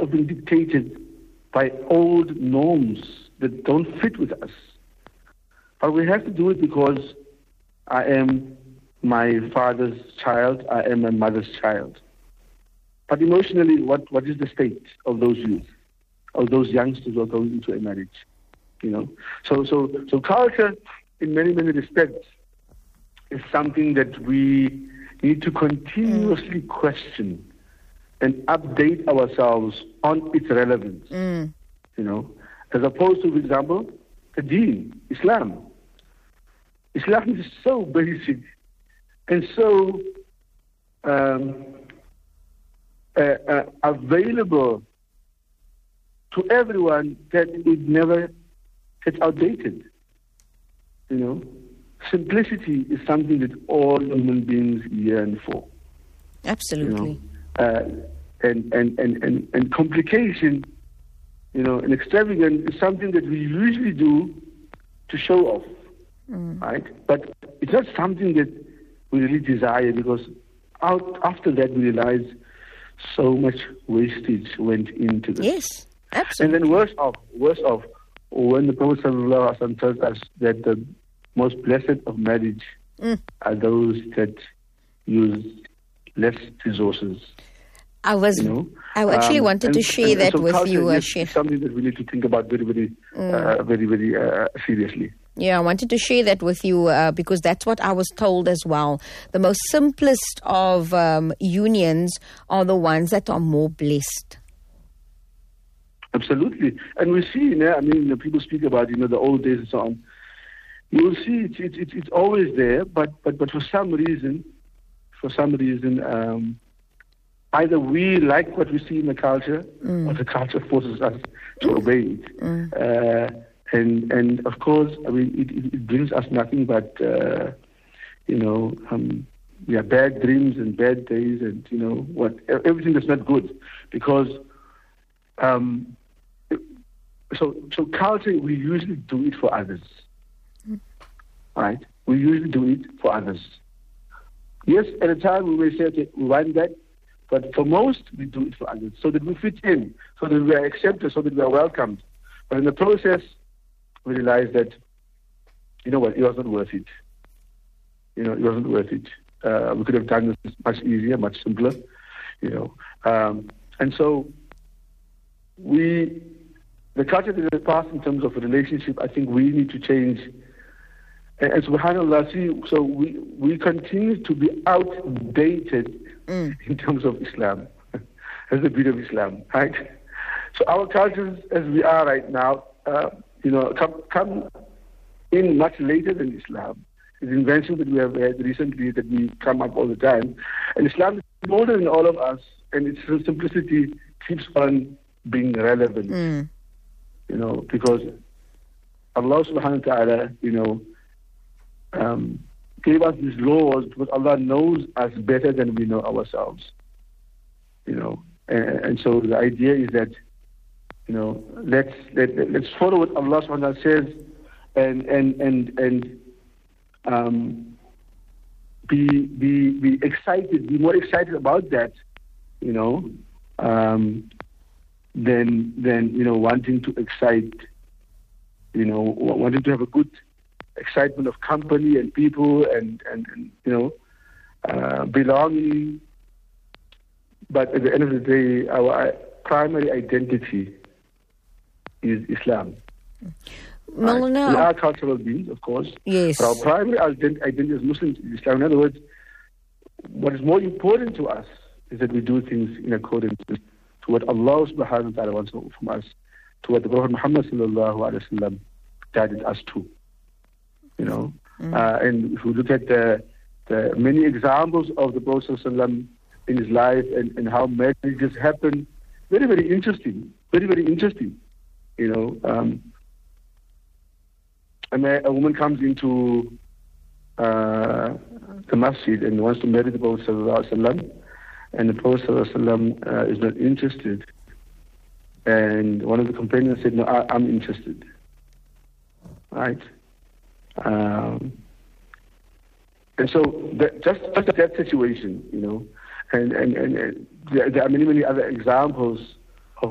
of being dictated by old norms that don't fit with us. But we have to do it because I am my father's child, I am my mother's child. But emotionally, what is the state of those youth, of those youngsters who are going into a marriage? So culture, in many respects, is something that we need to continuously question and update ourselves on its relevance. As opposed to, for example, the deen, Islam. Islam is so basic and so available to everyone that it never gets outdated. Simplicity is something that all human beings yearn for. Absolutely. And complication, and extravagance is something that we usually do to show off, right? But it's not something that we really desire, because after that we realize so much wastage went into this. Yes, absolutely. And then worse off, when the Prophet ﷺ tells us that the most blessed of marriage are those that use less resources. I actually wanted to share that with you, Sheikh. Something that we need to think about very seriously. Yeah, I wanted to share that with you because that's what I was told as well. The most simplest of unions are the ones that are more blessed. Absolutely. And we see, people speak about, the old days and so on. You will see it's always there, but for some reason, either we like what we see in the culture, or the culture forces us to obey it. And of course, it brings us nothing but, bad dreams and bad days and, everything that's not good. Because, so culture, we usually do it for others. Right? We usually do it for others. Yes, at a time we may say, okay, we want that, but for most, we do it for others, so that we fit in, so that we are accepted, so that we are welcomed. But in the process, we realize that, it wasn't worth it. It wasn't worth it. We could have done this much easier, much simpler, And so, the culture that has passed in terms of a relationship, I think we need to change. And subhanAllah, so we continue to be outdated in terms of Islam. That's the beauty of Islam, right? So our cultures, as we are right now, come in much later than Islam. It's inventions that we have had recently that we come up all the time. And Islam is older than all of us, and its simplicity keeps on being relevant. Because Allah subhanahu wa ta'ala, gave us these laws because Allah knows us better than we know ourselves. And so the idea is that, let's follow what Allah subhanahu wa ta'ala says and be excited, be more excited about that, than wanting to excite, wanting to have a good excitement of company and people and belonging. But at the end of the day, our primary identity is Islam. We are cultural beings, of course. Yes. But our primary identity as Muslims is Islam. In other words, what is more important to us is that we do things in accordance to what Allah subhanahu wa ta'ala wants from us, to what the Prophet Muhammad sallallahu alaihi wasallam guided us to. And if we look at the many examples of the Prophet ﷺ in his life and how marriages happen, very, very interesting. Very, very interesting. And a woman comes into the masjid and wants to marry the Prophet ﷺ, and the Prophet ﷺ is not interested. And one of the companions said, "No, I'm interested." Right? And so just that situation, and there are many other examples